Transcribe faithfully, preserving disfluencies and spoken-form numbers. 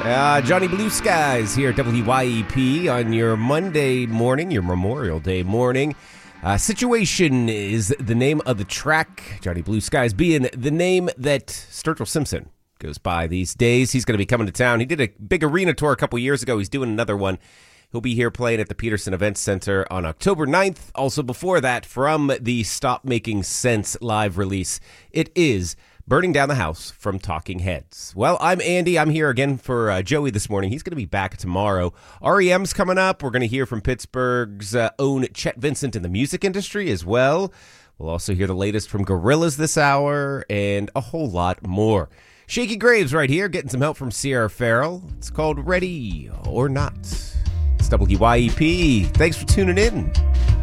Uh, Johnny Blue Skies here at W Y E P on your Monday morning, your Memorial Day morning. Uh, Situation is the name of the track, Johnny Blue Skies being the name that Sturgill Simpson goes by these days. He's going to be coming to town. He did a big arena tour a couple years ago. He's doing another one. He'll be here playing at the Peterson Events Center on October ninth. Also before that, from the Stop Making Sense live release, it is Burning Down the House from Talking Heads. Well, I'm Andy. I'm here again for uh, Joey this morning. He's going to be back tomorrow. R E M's coming up. We're going to hear from Pittsburgh's uh, own Chet Vincent in the music industry as well. We'll also hear the latest from Gorillaz this hour and a whole lot more. Shaky Graves right here, getting some help from Sierra Farrell. It's called Ready or Not. It's W Y E P. Thanks for tuning in.